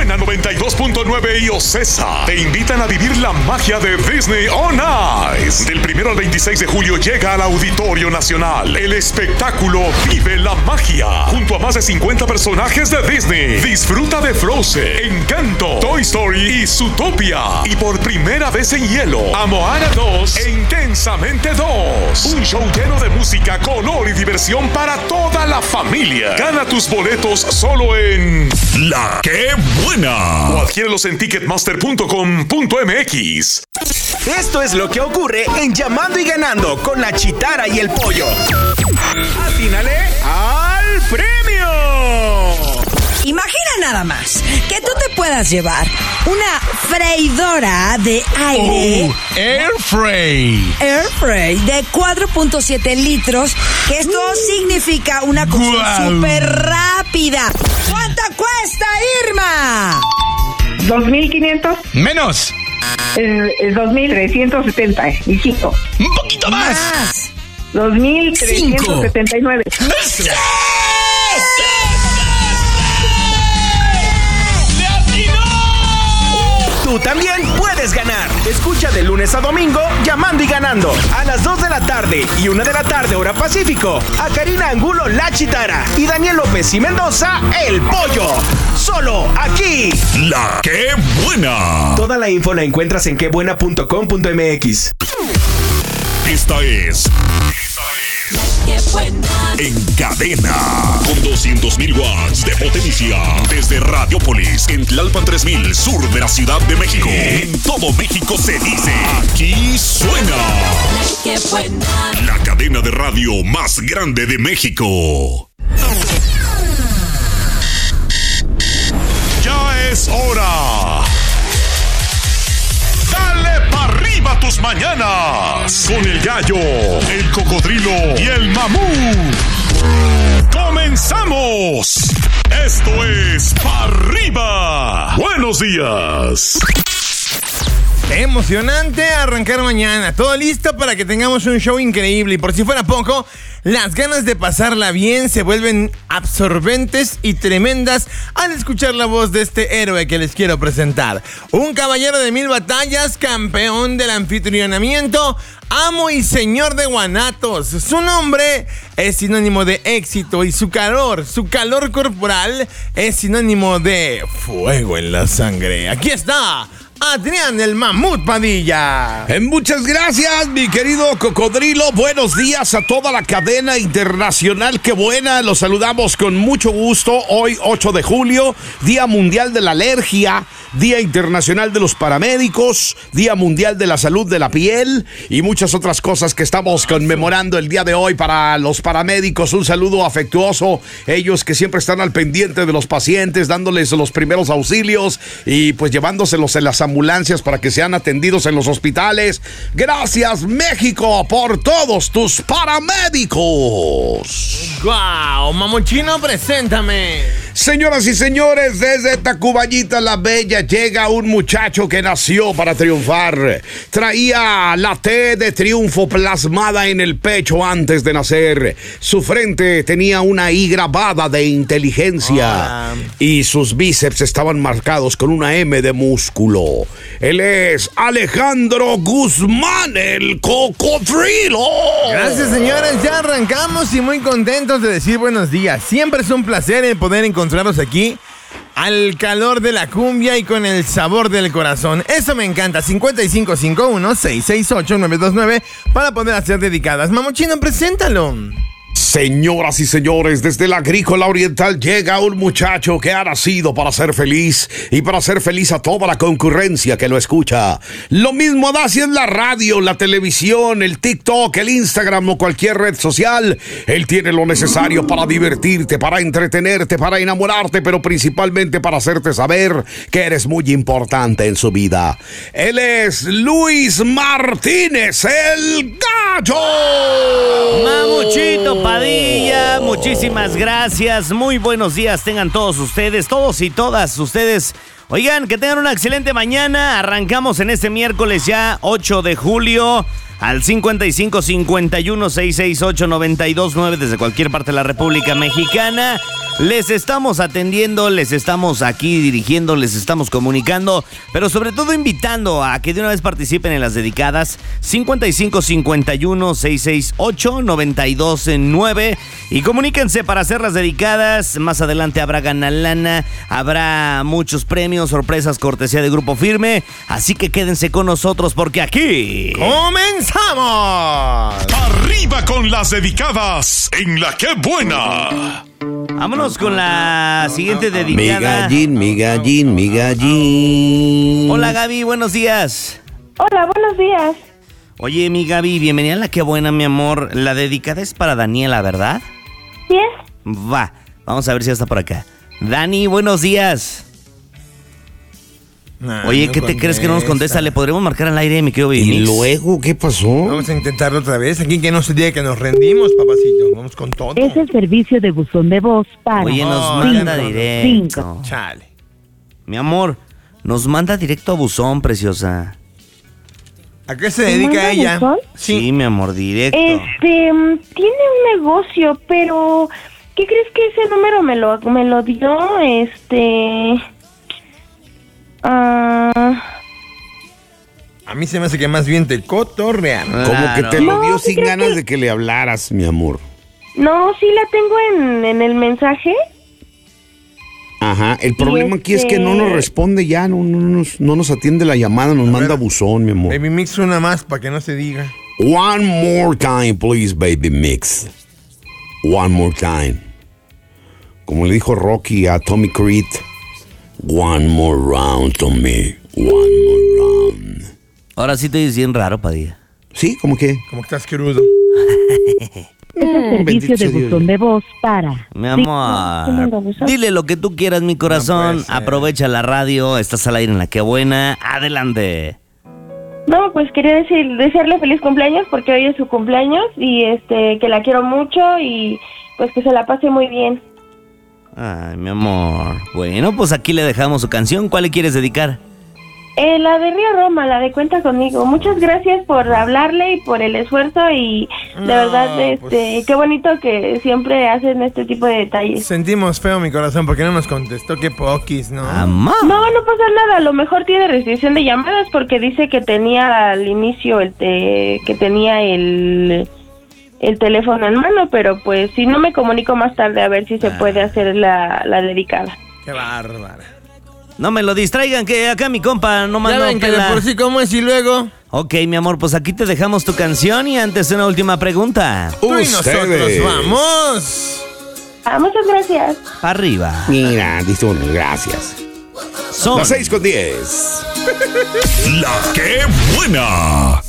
Buena 92.9 y Ocesa te invitan a vivir la magia de Disney On Ice. Del 1 al 26 de julio llega al Auditorio Nacional el espectáculo Vive la Magia, junto a más de 50 personajes de Disney. Disfruta de Frozen, Encanto, Toy Story y Zootopia. Y por primera vez en hielo, a Moana 2 e Intensamente 2. Un show lleno de música, color y diversión para toda la familia. Gana tus boletos solo en La ¡Qué Buena! O adquiérelos en ticketmaster.com.mx. Esto es lo que ocurre en Llamando y Ganando con la Chitara y el Pollo. ¡Atínale al premio! Imagina nada más que tú te puedas llevar una freidora de aire. Airfry de 4.7 litros. Que esto significa una cosa súper rápida. ¿Cuánto cuesta, Irma? 2,500. Menos. 2,375. Un poquito más. 2,379. ¡Sí! Tú también puedes ganar. Escucha de lunes a domingo Llamando y Ganando a las 2 de la tarde y 1 de la tarde hora Pacífico. A Karina Angulo, la Chitara, y Daniel López y Mendoza, el Pollo. Solo aquí. La ¡Qué Buena! Toda la info la encuentras en quebuena.com.mx. Esta es ¡Qué buena! En Cadena, con 200,000 watts de potencia. Desde Radiopolis, en Tlalpan 3000, sur de la Ciudad de México. En todo México se dice, aquí suena. ¡Qué buena! La cadena de radio más grande de México. Ya es hora. Dale para arriba tus mañanas. Con el gallo, el cocodrilo y el mamut. ¡Comenzamos! Esto es Pa' Arriba. Buenos días. Emocionante arrancar mañana. Todo listo para que tengamos un show increíble. Y por si fuera poco, las ganas de pasarla bien se vuelven absorbentes y tremendas al escuchar la voz de este héroe que les quiero presentar. Un caballero de 1000 batallas, campeón del anfitrionamiento, amo y señor de Guanatos. Su nombre es sinónimo de éxito y su calor corporal es sinónimo de fuego en la sangre. Aquí está Adrián el Mamut Padilla. Muchas gracias, mi querido cocodrilo. Buenos días a toda la cadena internacional. ¡Qué buena! Los saludamos con mucho gusto. Hoy, 8 de julio, Día Mundial de la Alergia, Día Internacional de los Paramédicos, Día Mundial de la Salud de la Piel y muchas otras cosas que estamos conmemorando el día de hoy para los paramédicos. Un saludo afectuoso. Ellos que siempre están al pendiente de los pacientes, dándoles los primeros auxilios y pues llevándoselos en las ambulancias para que sean atendidos en los hospitales. Gracias, México, por todos tus paramédicos. ¡Guau! Mamuchino, preséntame. Señoras y señores, desde Tacubaya la Bella llega un muchacho que nació para triunfar. Traía la T de triunfo plasmada en el pecho antes de nacer. Su frente tenía una I grabada de inteligencia. Y sus bíceps estaban marcados con una M de músculo. Él es Alejandro Guzmán, el cocodrilo. Gracias, señores, ya arrancamos y muy contentos de decir buenos días. Siempre es un placer el poder encontrarlos aquí al calor de la cumbia y con el sabor del corazón. Eso me encanta. 5551-668-929 para poder hacer dedicadas. Mamuchino, preséntalo. Señoras y señores, desde la Agrícola Oriental llega un muchacho que ha nacido para ser feliz y para hacer feliz a toda la concurrencia que lo escucha. Lo mismo da si en la radio, la televisión, el TikTok, el Instagram o cualquier red social. Él tiene lo necesario para divertirte, para entretenerte, para enamorarte, pero principalmente para hacerte saber que eres muy importante en su vida. Él es Luis Martínez, el Gallo. Mamuchito Padilla, muchísimas gracias. Muy buenos días tengan todos ustedes, todos y todas ustedes. Oigan, que tengan una excelente mañana. Arrancamos en este miércoles ya 8 de julio al 55 51 668 929 desde cualquier parte de la República Mexicana. Les estamos atendiendo, les estamos aquí dirigiendo, les estamos comunicando, pero sobre todo invitando a que de una vez participen en las dedicadas 55 51 668 929 y comuníquense para hacer las dedicadas. Más adelante habrá ganalana, habrá muchos premios, sorpresas, cortesía de Grupo Firme, así que quédense con nosotros porque aquí ¡comenzamos! Arriba con las dedicadas en La Que Buena. Vámonos con la siguiente dedicada. Mi gallín. Hola Gaby, buenos días. Hola, buenos días. Oye, mi Gaby, bienvenida a La Que Buena, mi amor. La dedicada es para Daniela, ¿verdad? ¿Sí es? Va, vamos a ver si ya está por acá. Dani, buenos días. Oye, ¿qué te crees que no nos contesta? ¿Le podremos marcar al aire, mi querido Baby ¿Y Mix? luego qué pasó? Vamos a intentarlo otra vez. Aquí que no se diga que nos rendimos, papacito. Vamos con todo. Es el servicio de buzón de voz para... Oye, nos No, manda no, no. directo. Chale. Mi amor, nos manda directo a buzón, preciosa. ¿A qué se dedica manda ella? buzón? Sí, mi amor, directo. Tiene un negocio, pero ¿qué crees que ese número me lo dio? A mí se me hace que más bien te cotorrean. Como que te Claro. lo dio No, sin ¿crees ganas que- de que le hablaras, mi amor. No, sí la tengo en el mensaje. Ajá, el problema aquí es que no nos responde ya, no nos atiende la llamada, nos manda buzón, mi amor. Baby Mix una más para que no se diga. One more time, please, baby mix. One more time. Como le dijo Rocky a Tommy Creed, one more round, Tommy. One more round. Ahora sí te dices bien raro, Padilla. Sí, como que. Como que estás crudo. Es el servicio bendito de sea Dios. buzón de voz para... Mi amor, dile lo que tú quieras, mi corazón. No puede ser. Aprovecha la radio, estás al aire en La Que Buena. Adelante. No, pues quería desearle feliz cumpleaños porque hoy es su cumpleaños y que la quiero mucho y pues que se la pase muy bien. Ay, mi amor. Bueno, pues aquí le dejamos su canción. ¿Cuál le quieres dedicar? La de Río Roma, la de Cuenta Conmigo. Muchas gracias por hablarle y por el esfuerzo y de verdad, pues- qué bonito que siempre hacen este tipo de detalles. Sentimos feo mi corazón porque no nos contestó. Qué poquis, ¿no? Amá. No pasa nada, a lo mejor tiene restricción de llamadas porque dice que tenía al inicio el teléfono en mano, pero pues si no me comunico más tarde a ver si se puede hacer la dedicada. Qué bárbara. No me lo distraigan, que acá mi compa no Ya mandó ven que de pela. por sí cómo es y luego... Ok, mi amor, pues aquí te dejamos tu canción y antes una última pregunenta. Tú y nosotros Ustedes. vamos. Muchas gracias. Arriba. Mira, dice uno, gracias. Son Las 6:10. La Que Buena.